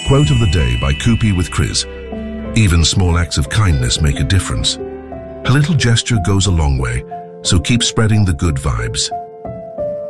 Quote of the day by Koopy with Chris. Even small acts of kindness make a difference. A little gesture goes a long way, so keep spreading the good vibes.